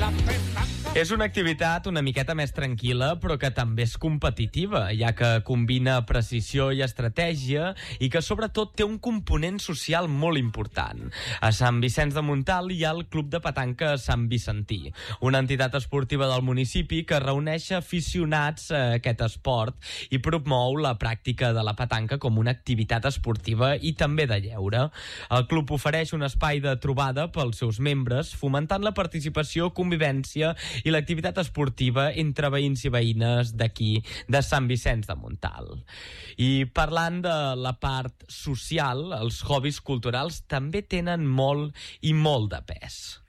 És una activitat una miqueta més tranquil·la, però que també és competitiva, ja que combina precisió i estratègia i que sobretot té un component social molt important. A Sant Vicenç de Montalt hi ha el Club de Petanca Sant Vicentí, una entitat esportiva del municipi que reuneix aficionats a aquest esport i promou la pràctica de la petanca com una activitat esportiva i també de lleure. El club ofereix un espai de trobada pels seus membres, fomentant la participació, convivència i l'activitat esportiva entre veïns i veïnes d'aquí, de Sant Vicenç de Montalt. I parlant de la part social, els hobbies culturals també tenen molt i molt de pes.